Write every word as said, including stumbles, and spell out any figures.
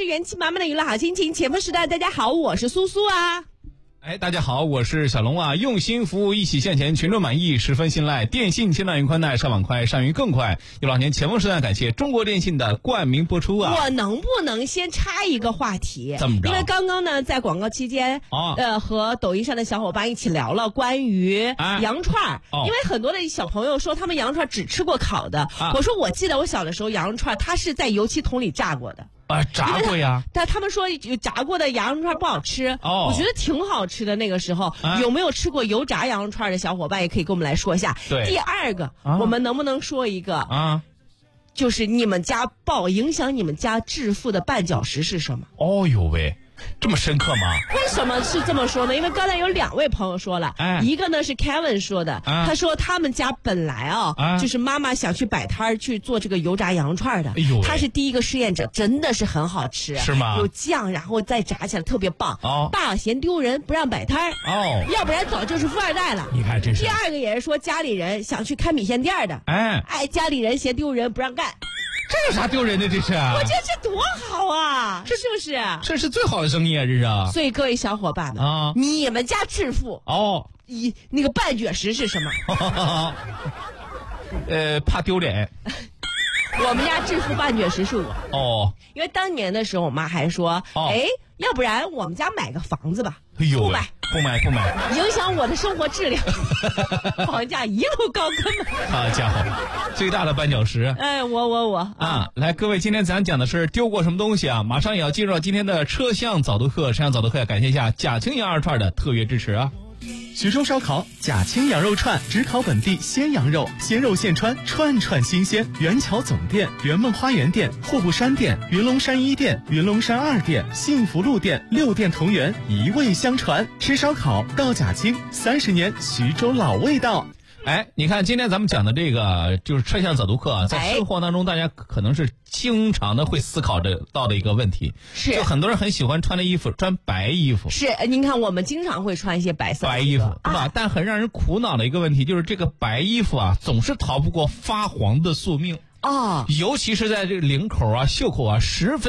元气满满的娱乐好心情，前锋时代，大家好，我是苏苏啊。 哎，大家好，我是小龙啊！用心服务，一起向前，群众满意，十分信赖。电信千万云宽带，上网快，上云更快。有老年前锋时代，感谢中国电信的冠名播出啊！ 我能不能先插一个话题？ 怎么着？ 因为刚刚呢，在广告期间， 哦、 呃，和抖音上的小伙伴一起聊了关于羊串、 哦、 因为很多的小朋友说他们羊串只吃过烤的、啊，我说我记得我小的时候羊串它是在油漆桶里炸过的。 啊，炸过呀！ 但他们说炸过的羊肉串不好吃， 哦， 我觉得挺好吃的。那个时候、啊、有没有吃过油炸羊肉串的小伙伴也可以跟我们来说一下。 对， 第二个、 啊， 我们能不能说一个啊？ 就是你们家暴影响你们家致富的绊脚石是什么？ 哦呦喂！这么深刻吗？ 为什么是这么说呢？因为刚才有两位朋友说了， 哎、 一个呢是 Kevin 说的、啊，他说他们家本来啊，啊就是妈妈想去摆摊去做这个油炸羊肉串的， 哎呦， 他是第一个试验者，真的是很好吃， 是吗？ 有酱，然后再炸起来特别棒。 哦， 爸嫌丢人不让摆摊哦， 要不然早就是富二代了。 你看这是。 第二个也是说家里人想去开米线店的， 哎哎，家里人嫌丢人不让干。 这有啥丢人的？这是我觉得这多好啊，这是不是？ 这是最好的生意啊，这是。 所以各位小伙伴们啊， 你们家致富哦， 一那个绊脚石是什么？ 呃，怕丢脸。 我们家致富绊脚石是我哦， 因为当年的时候，我妈还说， 哦、 哎，要不然我们家买个房子吧？ 哎呦， 不买， 不买，不买， 影响我的生活质量，房价一路高跟嘛。 好家伙，最大的绊脚石。 哎，我我我啊，来，各位，今天咱讲的是丢过什么东西啊？马上也要进入到今天的车厢早读课，车厢早读课，感谢一下贾青羊肉串的特约支持啊。 徐州烧烤贾青羊肉串，只烤本地鲜羊肉，鲜肉现穿，串串新鲜。元桥总店、圆梦花园店、户部山店、云龙山一店、云龙山二店、幸福路店，六店同源，一味相传。吃烧烤到贾青，三十年徐州老味道。 哎，你看今天咱们讲的这个就是车厢早读课啊，在生活当中大家可能是经常的会思考的到的一个问题， 是就很多人很喜欢穿的衣服，穿白衣服。 是，您看我们经常会穿一些白色白衣服，对吧？ 啊、 但很让人苦恼的一个问题就是这个白衣服啊，总是逃不过发黄的宿命哦， 尤其是在这个领口啊、袖口啊十分